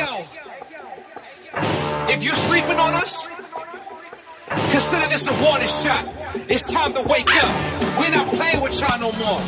if you're sleeping on us, consider this a warning shot. It's time to wake up. We're not playing with y'all no more.